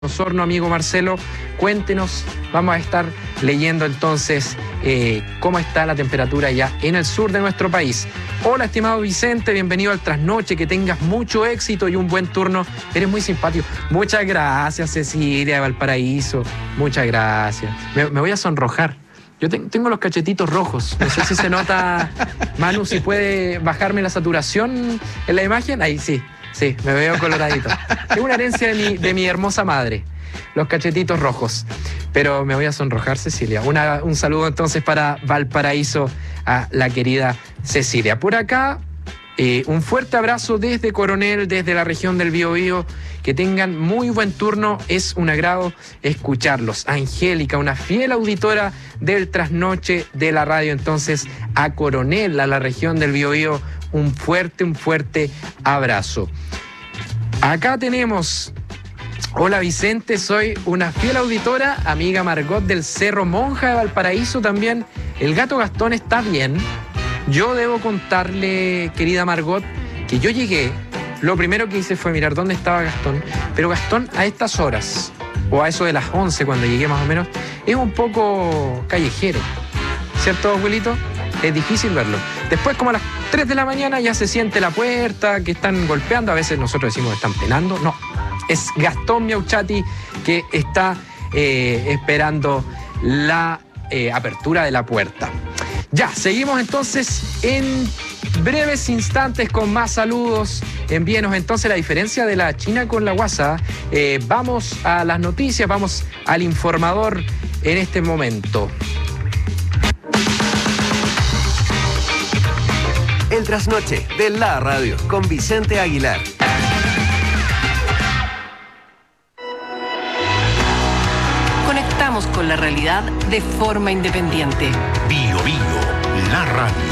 Osorno, amigo Marcelo, cuéntenos, vamos a estar leyendo entonces cómo está la temperatura ya en el sur de nuestro país. Hola, estimado Vicente, bienvenido al Trasnoche, que tengas mucho éxito y un buen turno. Eres muy simpático. Muchas gracias, Cecilia de Valparaíso, muchas gracias. Me voy a sonrojar. Yo tengo los cachetitos rojos, no sé si se nota. Manu, si puede bajarme la saturación en la imagen. Ahí sí. Sí, me veo coloradito. Es una herencia de mi hermosa madre, los cachetitos rojos. Pero me voy a sonrojar, Cecilia. Un saludo entonces para Valparaíso a la querida Cecilia. Por acá, un fuerte abrazo desde Coronel, desde la región del Biobío. Que tengan muy buen turno, es un agrado escucharlos. Angélica, una fiel auditora del Trasnoche de la radio, entonces a Coronel, a la región del Biobío, un fuerte abrazo. Acá tenemos, hola Vicente, soy una fiel auditora, amiga Margot del Cerro Monja de Valparaíso también. El gato Gastón está bien. Yo debo contarle, querida Margot, que yo llegué. Lo primero que hice fue mirar dónde estaba Gastón, pero Gastón a estas horas, o a eso de las 11 cuando llegué más o menos, es un poco callejero, ¿cierto, abuelito? Es difícil verlo. Después, como a las 3 de la mañana, ya se siente la puerta, que están golpeando, a veces nosotros decimos que están penando, no, es Gastón Miauchati que está esperando la apertura de la puerta. Ya, seguimos entonces en breves instantes con más saludos. Envíenos entonces la diferencia de la China con la WhatsApp. Vamos a las noticias, vamos al informador en este momento. El Trasnoche de la radio con Vicente Aguilar. Conectamos con la realidad de forma independiente. Bio, la radio.